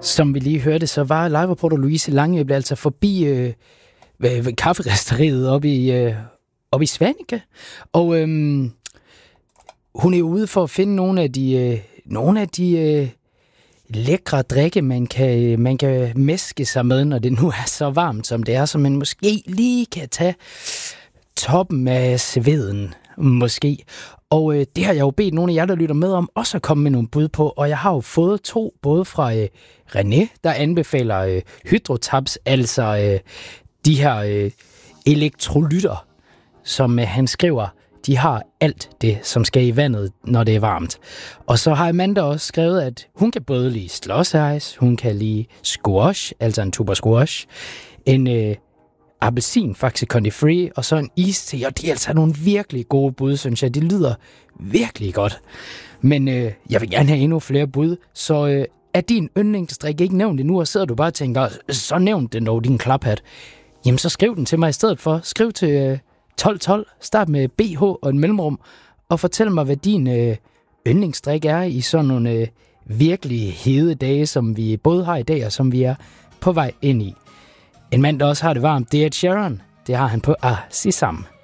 Som vi lige hørte, så var live-reporter Louise Langø altså forbi kafferisteriet oppe i Svaneke. Og hun er ude for at finde nogle af de lækre drikke, man kan mæske sig med, når det nu er så varmt, som det er, så man måske lige kan tage toppen af sveden, måske. Og det har jeg jo bedt nogle af jer, der lytter med om, også at komme med nogle bud på, og jeg har jo fået 2, både fra René, der anbefaler hydrotabs, altså de her elektrolytter, som han skriver, de har alt det, som skal i vandet, når det er varmt. Og så har Amanda også skrevet, at hun kan både lide slush-ice, hun kan lide squash, altså en tuber squash, en appelsin, faktisk Conti Free, og så en iste, og de er altså nogle virkelig gode bud, synes jeg. De lyder virkelig godt. Men jeg vil gerne have endnu flere bud, så er din yndlingsdrik ikke nævnt endnu, og sidder du bare og tænker, så nævnt den dog, din klaphat. Jamen, så skriv den til mig i stedet for. Skriv til 1212, start med BH og en mellemrum, og fortæl mig, hvad din yndlingsdrik er i sådan nogle virkelig hede dage, som vi både har i dag, og som vi er på vej ind i. En mand, der også har det varmt, det er Ed Sheeran. Det har han på Sisam.